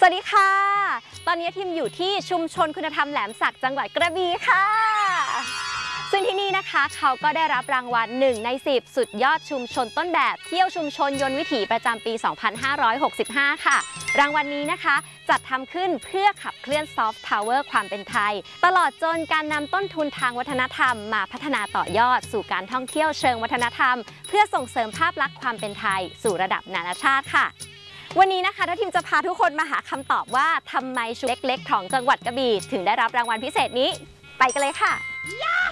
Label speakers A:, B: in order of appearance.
A: วัสดีค่ะตอนนี้ทีมอยู่ที่ชุมชนคุณธรรมแหลมสักจังหวัดกระบี่ค่ะซึ่งที่นี่นะคะเขาก็ได้รับรางวัล1 ใน 10สุดยอดชุมชนต้นแบบเที่ยวชุมชนยนต์วิถีประจำปี 2565 ค่ะรางวัลนี้นะคะจัดทำขึ้นเพื่อขับเคลื่อนซอฟต์พาวเวอร์ความเป็นไทยตลอดจนการนำต้นทุนทางวัฒนธรรมมาพัฒนาต่อยอดสู่การท่องเที่ยวเชิงวัฒนธรรมเพื่อส่งเสริมภาพลักษณ์ความเป็นไทยสู่ระดับนานาชาติค่ะวันนี้นะคะทีมจะพาทุกคนมาหาคำตอบว่าทำไมชุมชนเล็กๆของจังหวัดกระบี่ถึงได้รับรางวัลพิเศษนี้ไปกันเลยค่ะ